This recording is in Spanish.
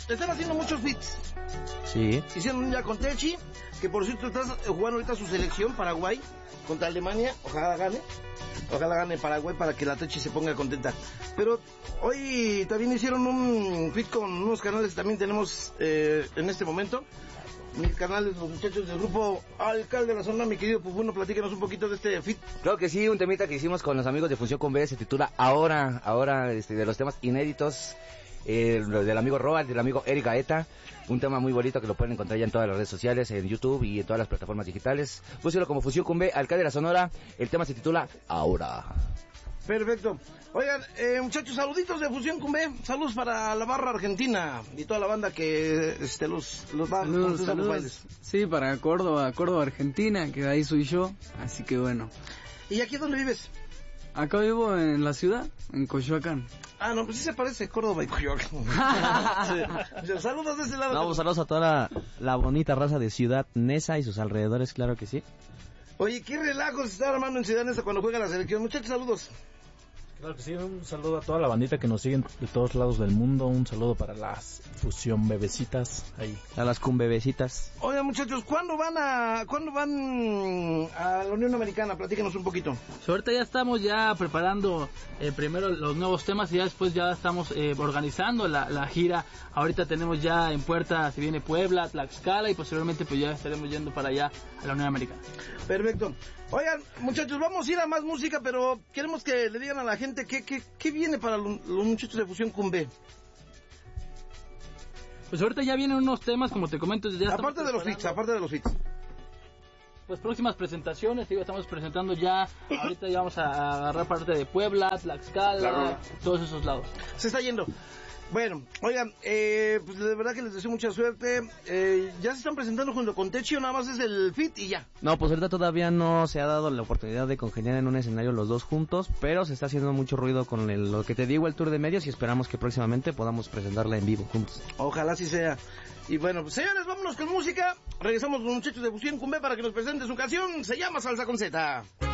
están haciendo muchos fits. Sí. Hicieron ya con Techi, que por cierto estás jugando ahorita su selección, Paraguay, contra Alemania. Ojalá gane Paraguay para que la Techi se ponga contenta. Pero hoy también hicieron un fit con unos canales que también tenemos en este momento. Mis canales, los muchachos del grupo Alcalde de la Zona, mi querido Pufuno, platícanos un poquito de este fit. Claro que sí, un temita que hicimos con los amigos de Fusión con B se titula Ahora, de los temas inéditos, del amigo Roald, del amigo Eric Gaeta, un tema muy bonito que lo pueden encontrar ya en todas las redes sociales, en YouTube y en todas las plataformas digitales. Búsquelo como Fusión con B, Alcalde de la Sonora, el tema se titula Ahora. Perfecto. Oigan, muchachos, saluditos de Fusión con B, saludos para la barra argentina y toda la banda que los va a los bailes. Sí, para Córdoba, Argentina, que ahí soy yo, así que bueno. ¿Y aquí dónde vives? Acá vivo en la ciudad, en Coyoacán. Ah, no, pues sí se parece Córdoba y Coyoacán. Sí. Saludos de ese lado. No, saludos a toda la bonita raza de Ciudad Neza y sus alrededores, claro que sí. Oye, qué relajo se está armando en Ciudad Neza cuando juega la selección. Muchachos, saludos. Claro que sí, un saludo a toda la bandita que nos siguen de todos lados del mundo, un saludo para las Fusión Bebecitas, ahí. A las cumbebecitas. Oigan, muchachos, ¿cuándo van a la Unión Americana? Platíquenos un poquito. Ahorita ya estamos preparando primero los nuevos temas y ya después ya estamos organizando la gira. Ahorita tenemos ya en puerta, se viene Puebla, Tlaxcala y posteriormente pues ya estaremos yendo para allá a la Unión Americana. Perfecto. Oigan, muchachos, vamos a ir a más música, pero queremos que le digan a la gente qué viene para los muchachos de Fusión con B. Pues ahorita ya vienen unos temas, como te comento, ya aparte de los fits. Pues próximas presentaciones, estamos presentando ya, ahorita ya vamos a agarrar parte de Puebla, Tlaxcala, todos esos lados. Se está yendo. Bueno, oigan, pues de verdad que les deseo mucha suerte. ¿Ya se están presentando junto con Techi o nada más es el fit y ya? No, pues ahorita todavía no se ha dado la oportunidad de congeniar en un escenario los dos juntos, pero se está haciendo mucho ruido con lo que te digo, el tour de medios, y esperamos que próximamente podamos presentarla en vivo juntos. Ojalá así sea. Y bueno, pues señores, vámonos con música. Regresamos con los muchachos de Fusión con B para que nos presente su canción. Se llama Salsa con Z.